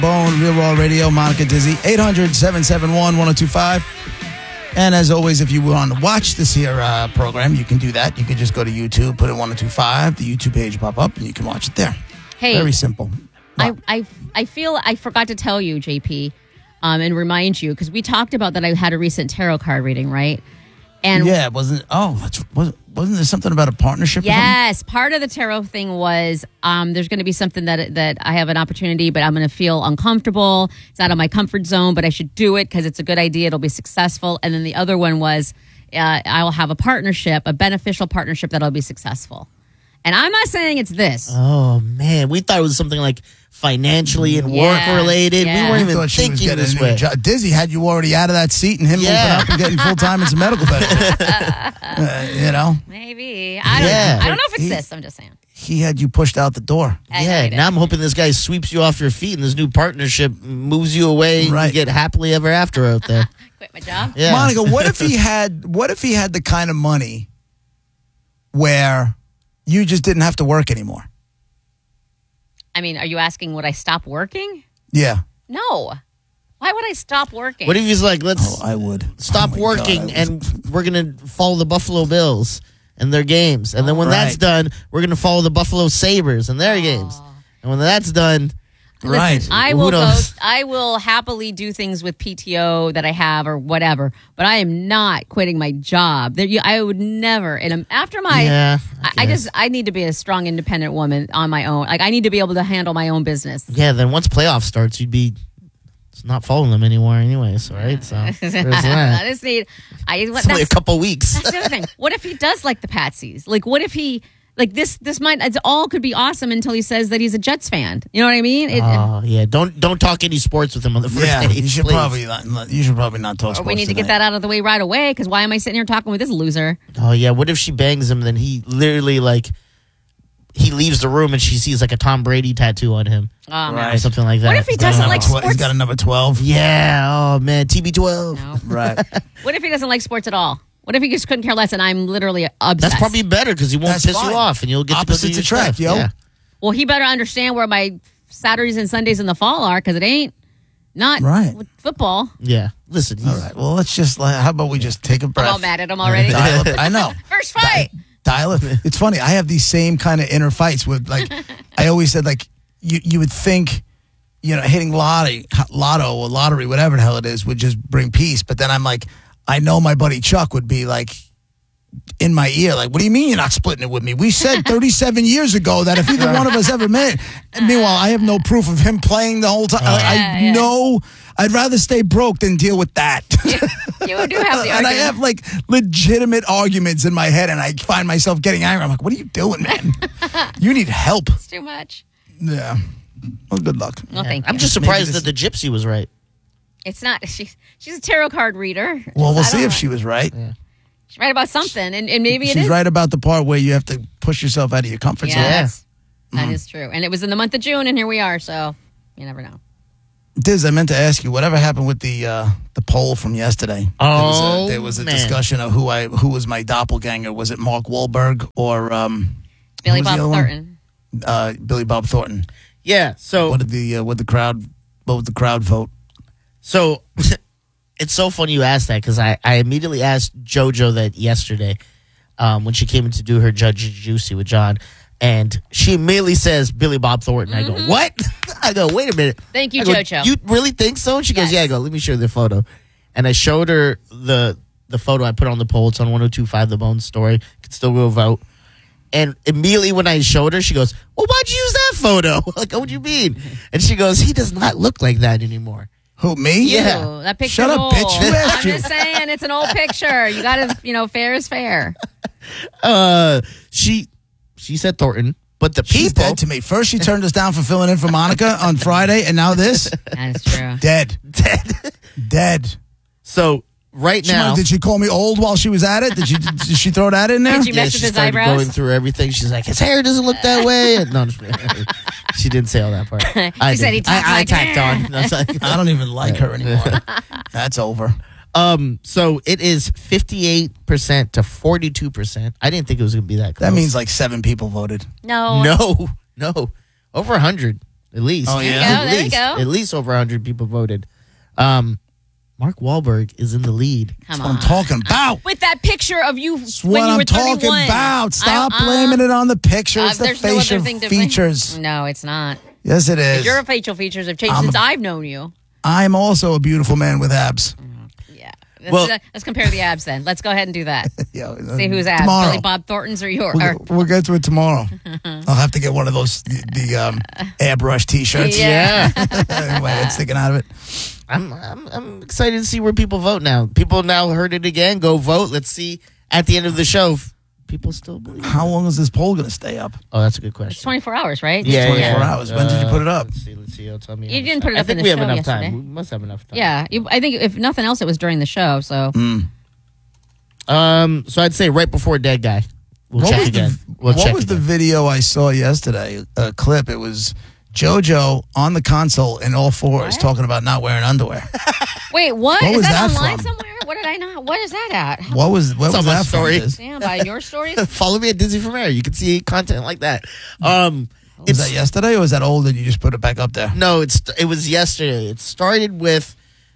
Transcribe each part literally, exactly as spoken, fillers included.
Bone, Real Raw Radio, Monica Dizzy, eight hundred, seven seven one, one oh two five. And as always, if you want to watch this here uh, program, you can do that. You can just go to YouTube, put in one oh two five, the YouTube page pop up, and you can watch it there. Hey, very simple. I, I, I feel I forgot to tell you, J P, um, and remind you, because we talked about that I had a recent tarot card reading, right? And yeah, wasn't oh, that's, wasn't wasn't there something about a partnership? Yes, part of the tarot thing was um, there's going to be something that that I have an opportunity, but I'm going to feel uncomfortable. It's out of my comfort zone, but I should do it because it's a good idea. It'll be successful. And then the other one was uh, I will have a partnership, a beneficial partnership that'll be successful. And I'm not saying it's this. Oh, man. We thought it was something like financially and Yeah, work related. yeah. We weren't I even thought she was thinking getting this a new way. job. Dizzy had you already out of that seat and him Yeah. moving up and getting full time into medical benefits. uh, you know, Maybe. I don't Yeah. know. I don't know if it's He- this. I'm just saying. he had you pushed out the door. I Yeah, hate it. now I'm hoping this guy sweeps you off your feet and this new partnership moves you away and Right. you get happily ever after out there. Quit my job. Yeah. Monica, what if he had? What if he had the kind of money where you just didn't have to work anymore? I mean, are you asking would I stop working? Yeah. No. Why would I stop working? What if he's like, let's Oh, I would stop Oh my working God, I and we're going to follow the Buffalo Bills and their games. And then when that's Right. done, we're going to follow the Buffalo Sabres and their games. And when that's done, Listen, Right. I Who will go. knows? I will happily do things with P T O that I have or whatever, but I am not quitting my job. There, you- I would never. And um, after my, Yeah, I I, I guess. just I need to be a strong, independent woman on my own. Like I need to be able to handle my own business. yeah, then once playoff starts, you'd be not following them anymore anyways, right? So there's I that. just need. I. It's only a That's, couple weeks. that's the other thing. What if he does like the Patsies? Like, what if he? Like this, this might it's all could be awesome until he says that he's a Jets fan. You know what I mean? It, Oh yeah, don't don't talk any sports with him on the first Yeah, date. you should please. probably not. You should probably not talk. or Sports we need to get tonight. that out of the way right away. Because why am I sitting here talking with this loser? Oh yeah, what if she bangs him? Then he literally like he leaves the room and she sees like a Tom Brady tattoo on him Oh, Right. or something like that. What if he He's got a doesn't number like twelve- He's sports? got a number twelve. Yeah. Oh man, T B twelve. No. Right. What if he doesn't like sports at all? What if he just couldn't care less and I'm literally obsessed? That's probably better because he won't That's piss fine. you off and you'll get Opposites to go do your attract, stuff. yo. Yeah. Well, he better understand where my Saturdays and Sundays in the fall are because it ain't not Right. with football. Yeah. Listen. All he's- right. Well, let's just. like, How about we just take a breath? I'm all mad at him already. Dial it. I know. First fight. Dial it. It's funny. I have these same kind of inner fights with like. I always said like you. You would think, you know, hitting lottery, lotto or lottery, whatever the hell it is, would just bring peace. But then I'm like, I know my buddy Chuck would be like. In my ear, like, what do you mean you're not splitting it with me? We said thirty-seven years ago that if either one of us ever met. And meanwhile, I have no proof of him playing the whole time. I, I Yeah, yeah. know I'd rather stay broke than deal with that. You do have the And I argument. have like legitimate arguments in my head, and I find myself getting angry. I'm like, what are you doing, man? You need help. It's too much. Yeah. Well, good luck. Well, thank I'm you. just surprised Maybe that the gypsy was right. It's not. She's she's a tarot card reader. Well, we'll I see don't if know. she was right. She's right about something, and, and maybe it She's is. right about the part where you have to push yourself out of your comfort Yeah, zone. that's- that Mm. is true. And it was in the month of June, and here we are. So you never know. Diz, I meant to ask you, whatever happened with the uh, the poll from yesterday? Oh, there was a, there was a man. discussion of who I who was my doppelganger. Was it Mark Wahlberg or um, Billy who was Bob the other one? Thornton. Uh, Billy Bob Thornton? Yeah. So What did the uh, what the crowd what would the crowd vote? So it's so funny you asked that because I, I immediately asked JoJo that yesterday um, when she came in to do her Judge Juicy with John. And she immediately says Billy Bob Thornton. I go, what? I go, wait a minute. Thank you, I go, JoJo. You really think so? And she goes, Yes. yeah. I go, let me show you the photo. And I showed her the the photo I put on the poll. It's on one oh two point five The Bone Story. You can still go vote. And immediately when I showed her, she goes, well, why'd you use that photo? Like, what do you mean? And she goes, he does not look like that anymore. Who, me? Yeah. Ooh, that picture's Shut up, old. bitch. Who asked I'm you? just saying, it's an old picture. You got to, you know, fair is fair. Uh, she she said Thornton, but the She's people dead to me. First, she turned us down for filling in for Monica on Friday, and now this. That is true. Dead. dead. Dead. So right She now, might- did she call me old while she was at it? Did she did she throw that in there? Did you yeah, mess she with his started eyebrows? going through everything. She's like, his hair doesn't look that way. And no, she didn't say all that part. I said did. he talked I, I like tacked that. on. I was like, I don't even like her anymore. That's over. um, so it is fifty-eight percent to forty-two percent. I didn't think it was going to be that close. That means like seven people voted. No. no, no, over a hundred. At least. Oh, yeah? There you go, At there you least, go. At least over one hundred people voted. Um, Mark Wahlberg is in the lead. Come That's on. what I'm talking about. With that picture of you That's when what you I'm were talking thirty-one. about. Stop I- uh, blaming it on the picture. uh, It's the there's no other facial thing to blame. features. No, it's not. Yes, it is. Your facial features have changed I'm- since I've known you. I'm also a beautiful man with abs. Yeah. Let's, Well- uh, let's compare the abs then. Let's go ahead and do that. Yeah, See who's abs. tomorrow. Billy Bob Thornton's or yours? We'll, we'll get to it tomorrow. I'll have to get one of those the, the um, airbrush T-shirts. Yeah. Yeah. My head sticking out of it. I'm, I'm I'm excited to see where people vote now. People now heard it again. Go vote. Let's see at the end of the show if people still believe. How long is this poll going to stay up? Oh, that's a good It's question. twenty-four hours, right? Yeah, twenty-four yeah. hours. When did you put it up? Let's see. Let's see. It'll tell me. You how didn't much put it time. up I think in the we have show enough yesterday. time. We must have enough time. Yeah. You, I think if nothing else, it was during the show. So Mm. Um. So I'd say right before Dead Guy. We'll check was again. The, we'll what check was the again. video I saw yesterday? A clip. It was JoJo on the console in all fours What? talking about not wearing underwear. wait, what? What Is was that, that online from? somewhere? What did I not? What is that at? What was what It's was on my that story. from? Liz? Damn, by your stories? Follow me at Disney from Air. You can see content like that. Um. Was It's that yesterday or was that old and you just put it back up there? no. It's it was yesterday. It started with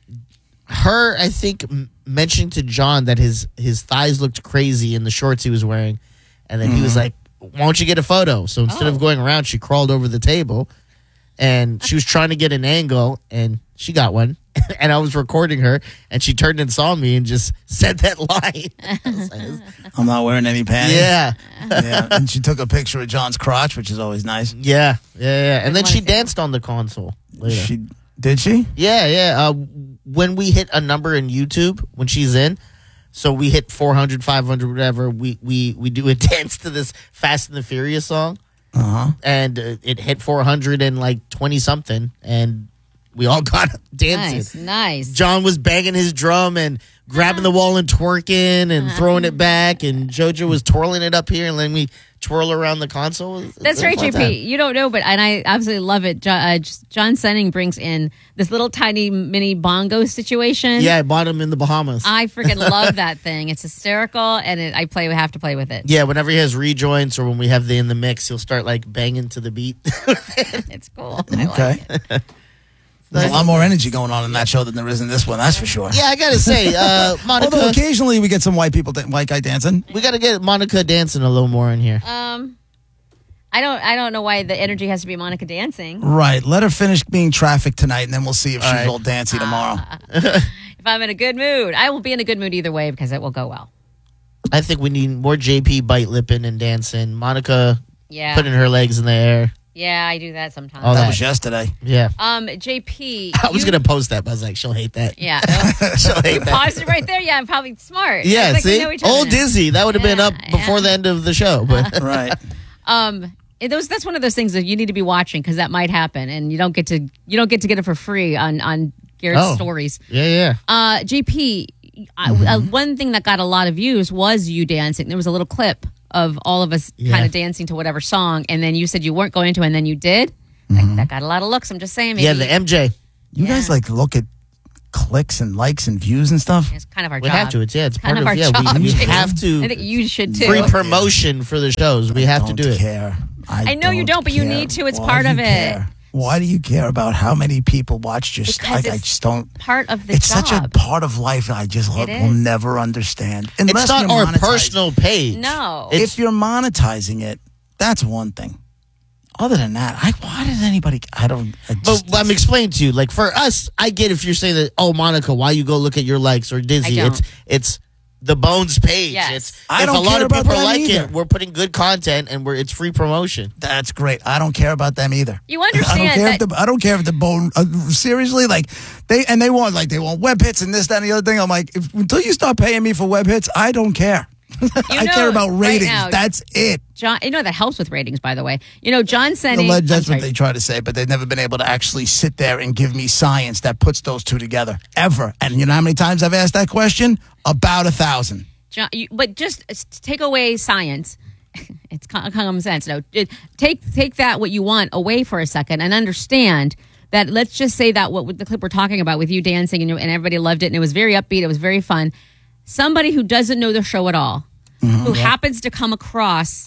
her. I think m- mentioning to John that his his thighs looked crazy in the shorts he was wearing, and then he was like, "Why don't you get a photo?" So instead Oh. of going around, she crawled over the table, and she was trying to get an angle, and she got one. And I was recording her, and she turned and saw me and just said that line. I was like, I'm not wearing any panties. yeah, yeah. And she took a picture of John's crotch, which is always nice. yeah, yeah, yeah. And then wanna she see danced on the console later. She did she? Yeah, yeah. Uh, when we hit a number in YouTube, when she's in, so we hit four hundred, five hundred, whatever, we, we, we do a dance to this Fast and the Furious song. Uh huh. And uh, it hit four hundred and like twenty something. And we all got up dancing. Nice, nice. John was banging his drum and grabbing the wall and twerking and throwing it back. And JoJo was twirling it up here and letting me twirl around the console. It was- That's it was right, a fun J P. time. You don't know, but and I absolutely love it. John, uh, John Senning brings in this little tiny mini bongo situation. Yeah, I bought him in the Bahamas. I freaking love that thing. It's hysterical, and it, I play have to play with it. Yeah, whenever he has rejoins or when we have the in the mix, he'll start like banging to the beat. It's cool. I Okay. like it. There's a lot more energy going on in that show than there is in this one. That's for sure. Yeah, I gotta say, uh, Although Monica, occasionally we get some white people, da- white guy dancing. we gotta get Monica dancing a little more in here. Um, I don't. I don't know why the energy has to be Monica dancing. Right. Let her finish being trafficked tonight, and then we'll see if she's All right. all dancy tomorrow. If I'm in a good mood, I will be in a good mood either way because it will go well. I think we need more J P bite lipping and dancing. Monica Yeah, putting her legs in the air. yeah, I do that sometimes. All that that. was yesterday. Yeah. Um, J P, I was you- gonna post that, but I was like, she'll hate that. Yeah, She'll hate that. paused it right there. Yeah, I'm probably smart. Yeah, It's like we see, know each other old now. Dizzy. That would have been Yeah, up before yeah. the end of the show, but Right. Um, it, those that's one of those things that you need to be watching because that might happen, and you don't get to you don't get to get it for free on on Garrett's Oh. stories. yeah, yeah. Uh, J P, I, uh, one thing that got a lot of views was you dancing. There was a little clip of all of us Yeah. kind of dancing to whatever song, and then you said you weren't going to, and then you did. Like, that got a lot of looks. I'm just saying. Maybe Yeah, the M J. You guys Yeah. like look at clicks and likes and views and stuff. it's kind of our We job. have to. It's yeah. It's kind part of of, our yeah. job. We, we J P. have I to think you should too. free promotion for the shows. We have to don't do it. Care. I, I know you don't, but you care. need to. It's Why part do of you it. care? Why do you care about how many people watch your stuff? Because Like, I it's just don't. Part of the It's job. such a part of life I just It will is. never understand. It's Unless not you're our monetizing- personal page. No. It's- If you're monetizing it, that's one thing. Other than that, I why does anybody? I don't. I But just, I'm explaining to you, like for us, I get if you're saying that, oh, Monica, why you go look at your likes or Dizzy? I It's don't. it's the Bones page. Yes. It's I if don't a lot care of about people that like either. it, we're putting good content and we're it's free promotion. that's great. I don't care about them either. You I don't understand care that if the I don't care if the bone uh, seriously like they and they want like they want web hits and this that and the other thing. I'm like if, until you start paying me for web hits, I don't care. I know, care about right ratings. now- That's it. John, you know that helps with ratings, by the way. You know, John Senning. Alleged, that's I'm what sorry. they try to say, but they've never been able to actually sit there and give me science that puts those two together ever. And you know how many times I've asked that question? About a thousand. John, you, but just s- take away science. It's com- common sense. No, it- take take that what you want away for a second and understand that. Let's just say that what with the clip we're talking about with you dancing and, you, and everybody loved it and it was very upbeat. It was very fun. Somebody who doesn't know the show at all, who happens to come across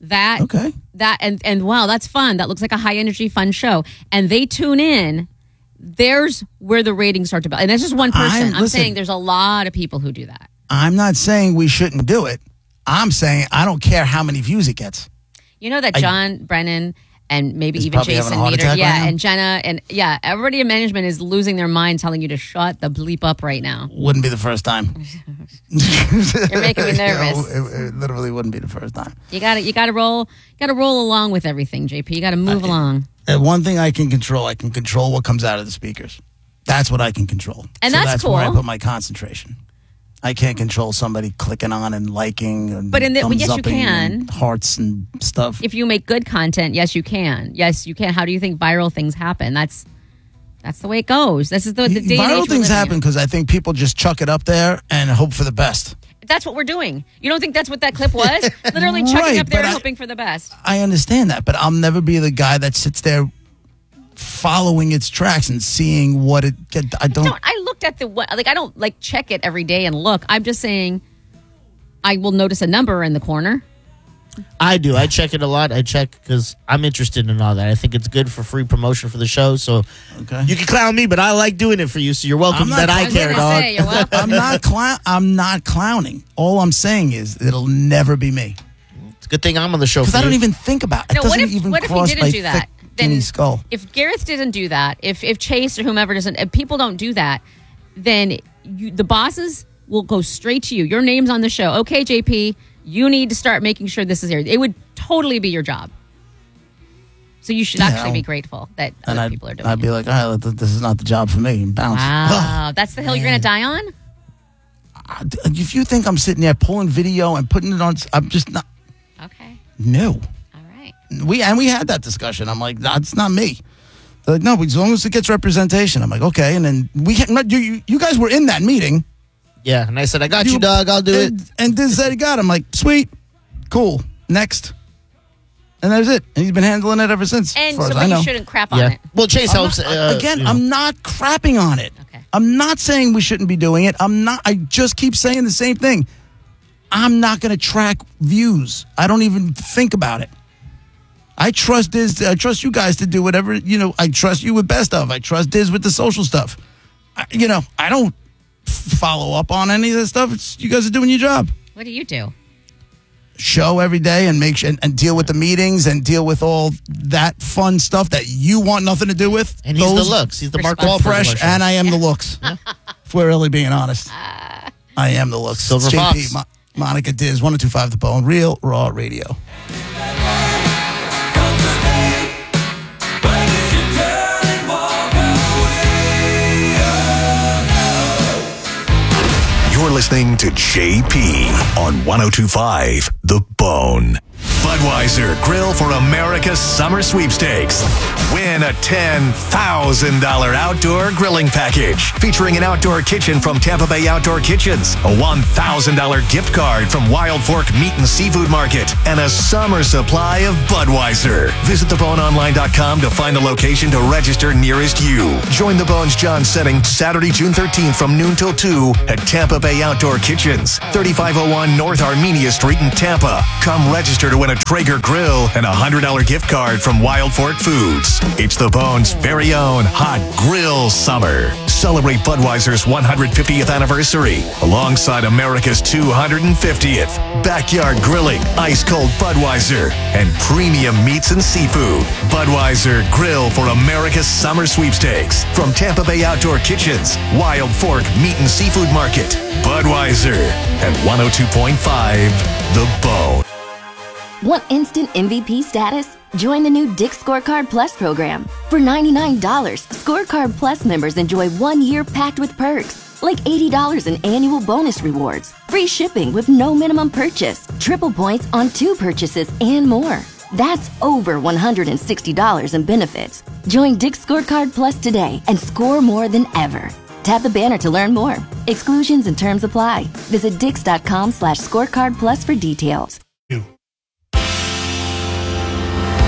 that Okay. that and and wow, that's fun. That looks like a high energy fun show. And they tune in. There's where the ratings start to build. And that's just one person. I'm- I'm, listen. saying there's a lot of people who do that. I'm not saying we shouldn't do it. I'm saying I don't care how many views it gets. You know that John Brennan and maybe He's even probably having Jason a heart Meter, attack yeah, right now. and Jenna, and yeah, everybody in management is losing their mind, telling you to shut the bleep up right now. Wouldn't be the first time. You're making me You know, nervous. it, it literally wouldn't be the first time. You got to you got to roll, got to roll along with everything, J P. You got to move along. And one thing I can control, I can control what comes out of the speakers. That's what I can control. And so that's that's where I cool. put my concentration. I can't control somebody clicking on and liking and But in the- thumbs yes, you upping can. and hearts and stuff. If you make good content, yes, you can. Yes, you can. How do you think viral things happen? That's that's the way it goes. This is the, the day and age Viral we're things living in. happen because I think people just chuck it up there and hope for the best. That's what we're doing. You don't think that's what that clip was? Literally chucking Right, up there but and I- hoping for the best. I understand that, but I'll never be the guy that sits there following its tracks and seeing what it get. I don't. Don't I looked at the what like I don't like check it every day and look. I'm just saying I will notice a number in the corner. I do. I check it a lot. I check because I'm interested in all that. I think it's good for free promotion for the show. So Okay. you can clown me, but I like doing it for you. So you're welcome I'm not that I I was care, gonna dog. say, you're welcome. I'm not clown. I'm not clowning. All I'm saying is it'll never be me It's a good thing I'm on the show because for I don't you. even think about it. It No, what doesn't if even what if he cross didn't my do that? thick, skinny skull. If Gareth didn't do that, if if Chase or whomever doesn't, if people don't do that, then you, the bosses will go straight to you. Your name's on the show. Okay, J P, you need to start making sure this is here. It would totally be your job. So you should Yeah, actually I'll- be grateful that And other I'd, people are doing I'd be it. like, all right, th- this is not the job for me, and bounce. Wow, that's the hill you're going to die on? If you think I'm sitting there pulling video and putting it on, I'm just not. Okay, No. all right. We and we had that discussion. I'm like, that's not me. They're like, no, as long as it gets representation. I'm like, okay. And then we had, you, you, you guys were in that meeting. Yeah, and I said, I got you, dog. I'll do and, it. And this said he got. I'm like, sweet, cool, next. And that was it. And he's been handling it ever since. And as far so as I but know. you shouldn't crap on Yeah. it. Well, Chase I'm helps. not- uh, again, you know. I'm not crapping on it. Okay. I'm not saying we shouldn't be doing it. I'm not. I just keep saying the same thing. I'm not going to track views. I don't even think about it. I trust Diz. I trust you guys to do whatever, you know. I trust you with best of. I trust Diz with the social stuff. I, you know, I don't f- follow up on any of this stuff. It's you guys are doing your job. What do you do? Show every day and make sure and, and deal with the meetings and deal with all that fun stuff that you want nothing to do with. And he's Those the looks. He's the Mark Responsible. Wahlberg. of our fresh, show. and I am the looks. If we're really being honest, I am the looks. Silver It's J P, Fox. Mo- Monica Diz, one oh two five The Bone, Real Raw Radio. You're listening to J P on ten twenty-five The Bone. Budweiser Grill for America's Summer Sweepstakes. Win a ten thousand dollars outdoor grilling package featuring an outdoor kitchen from Tampa Bay Outdoor Kitchens, a one thousand dollars gift card from Wild Fork Meat and Seafood Market, and a summer supply of Budweiser. Visit the bone online dot com to find the location to register nearest you. Join the Bones John setting Saturday, June thirteenth from noon till two at Tampa Bay Outdoor Kitchens, thirty-five oh one North Armenia Street in Tampa. Come register to win a Traeger grill and a one hundred dollars gift card from Wild Fork Foods. It's the Bones' very own hot grill summer. Celebrate Budweiser's one hundred fiftieth anniversary alongside America's two hundred fiftieth. Backyard grilling, ice cold Budweiser, and premium meats and seafood. Budweiser Grill for America's Summer Sweepstakes from Tampa Bay Outdoor Kitchens, Wild Fork Meat and Seafood Market. Budweiser at one oh two point five The Bone. Want instant M V P status? Join the new Dick's Scorecard Plus program. For ninety-nine dollars, Scorecard Plus members enjoy one year packed with perks, like eighty dollars in annual bonus rewards, free shipping with no minimum purchase, triple points on two purchases, and more. That's over one hundred sixty dollars in benefits. Join Dick's Scorecard Plus today and score more than ever. Tap the banner to learn more. Exclusions and terms apply. Visit dix.com slash scorecard plus for details.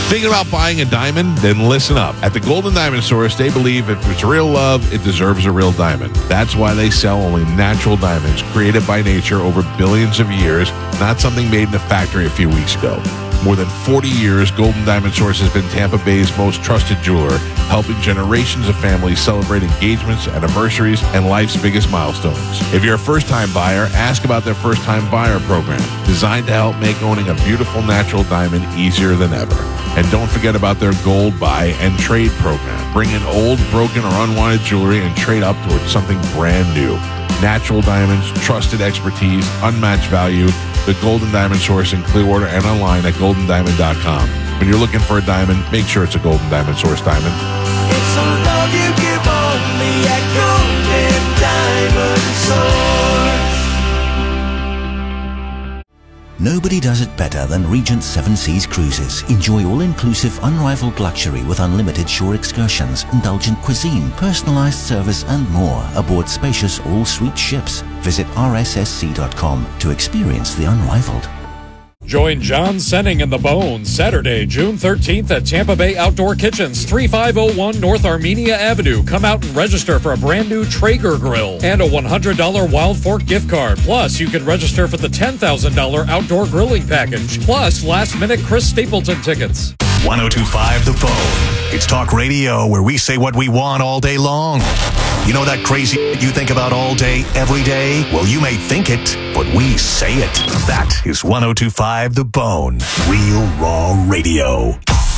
Thinking about buying a diamond? Then listen up. At the Golden Diamond Source, they believe if it's real love, it deserves a real diamond. That's why they sell only natural diamonds created by nature over billions of years, not something made in a factory a few weeks ago. More than forty years, Golden Diamond Source has been Tampa Bay's most trusted jeweler, helping generations of families celebrate engagements, anniversaries, and life's biggest milestones. If you're a first-time buyer, ask about their first-time buyer program, designed to help make owning a beautiful natural diamond easier than ever. And don't forget about their gold buy and trade program. Bring in old, broken, or unwanted jewelry and trade up towards something brand new. Natural diamonds, trusted expertise, unmatched value. The Golden Diamond Source in Clearwater and online at golden diamond dot com. When you're looking for a diamond, make sure it's a Golden Diamond Source diamond. It's a love you give only at Golden Diamond Source. Nobody does it better than Regent Seven Seas Cruises. Enjoy all-inclusive, unrivaled luxury with unlimited shore excursions, indulgent cuisine, personalized service, and more aboard spacious all-suite ships. Visit r s s c dot com to experience the unrivaled. Join John Senning and the Bones Saturday, June thirteenth at Tampa Bay Outdoor Kitchens, thirty-five oh one North Armenia Avenue. Come out and register for a brand new Traeger grill and a one hundred dollars Wild Fork gift card. Plus, you can register for the ten thousand dollars outdoor grilling package. Plus, last-minute Chris Stapleton tickets. one oh two point five The Bone. It's talk radio where we say what we want all day long. You know that crazy you think about all day, every day? Well, you may think it, but we say it. That is one oh two point five The Bone. Real Raw Radio.